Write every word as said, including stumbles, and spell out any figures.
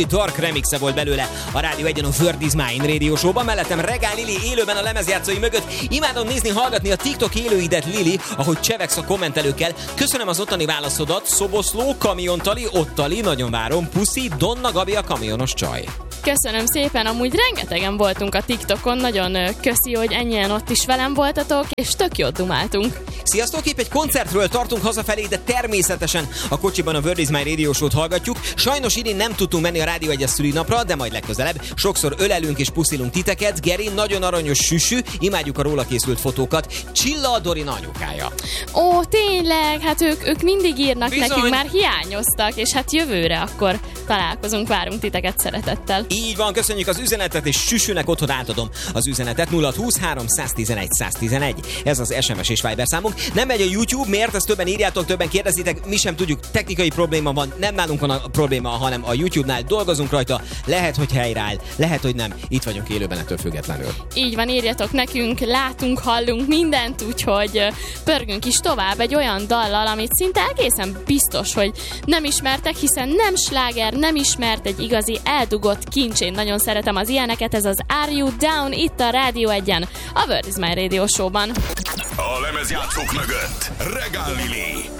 Dark remixe volt belőle a Rádió egyen a Word is Mine Radio Show-ban. Mellettem Regál Lili élőben a lemezjátszói mögött. Imádom nézni, hallgatni a TikTok élőidet, Lili, ahogy csevegsz a kommentelőkkel. Köszönöm az ottani válaszodat. Szoboszló, Kamiontali, Ottali, nagyon várom. Puszi, Donna Gabi a kamionos csaj. Köszönöm szépen, amúgy rengetegen voltunk a TikTokon, nagyon köszi, hogy ennyien ott is velem voltatok, és tök jót dumáltunk. Sziasztok, épp egy koncertről tartunk hazafelé, de természetesen a kocsiban a Word is My Radio Show-t hallgatjuk. Sajnos idén nem tudtunk menni a Rádió egyes szülinapra, de majd legközelebb. Sokszor ölelünk és puszilunk titeket. Geri, nagyon aranyos süsű, imádjuk a róla készült fotókat. Csilla, Dorina anyukája. Ó, tényleg, hát ők, ők mindig írnak Bizony. Nekünk, már hiányoztak, és hát jövőre akkor találkozunk, várunk titeket szeretettel. Így van, köszönjük az üzenetet, és Süsűnek otthon átadom az üzenetet. Nulla húsz három tizenegy száz tizenegy. Ez az es em es és Viber számunk. Nem megy a YouTube, miért? Ezt többen írjátok, többen kérdezitek, mi sem tudjuk, technikai probléma van, nem nálunk van a probléma, hanem a YouTube-nál dolgozunk rajta. Lehet, hogy helyreáll, lehet, hogy nem. Itt vagyunk élőben ettől függetlenül. Így van, írjatok nekünk, látunk, hallunk mindent, úgyhogy pörgünk is tovább egy olyan dallal, amit szinte egészen biztos, hogy nem ismertek, hiszen nem sláger, nem ismert, egy igazi eldugott kincs. Én nagyon szeretem az ilyeneket, ez az Are You Down itt a Rádió egyen, a Word is My Radio Show-ban. A lemezjátszók mögött Regál Lili.